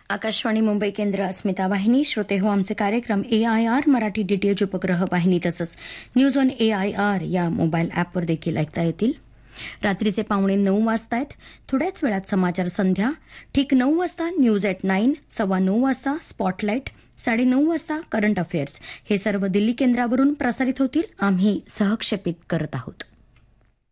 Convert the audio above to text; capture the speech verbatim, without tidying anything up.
आकाशवाणी मुंबई केंद्र अस्मिता वाहिनी. श्रोते हो, आमचे कार्यक्रम ए आय आर मराठी डीटीएच उपग्रह वाहिनी तसंच news on A I R या मोबाईल ॲपवर देखील ऐकता येतील. रात्रीचे पावणे नऊ वाजतायत. थोड्याच वेळात समाचार संध्या. ठीक नऊ वाजता न्यूज एट नाईन, सव्वा नऊ वाजता स्पॉटलाईट, साडेनऊ वाजता करंट अफेअर्स. हे सर्व दिल्ली केंद्रावरून प्रसारित होतील. आम्ही सहक्षेपित करत आहोत.